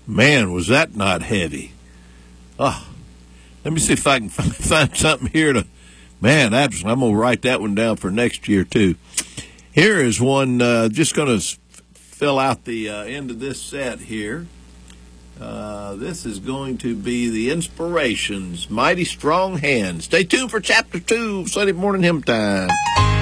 Man, was that not heavy. Oh, let me see if I can find something here to, man, I'm going to write that one down for next year, too. Here is one, just going to fill out the end of this set here. This is going to be the Inspirations, Mighty Strong Hand. Stay tuned for Chapter 2 of Sunday Morning Hymn Time.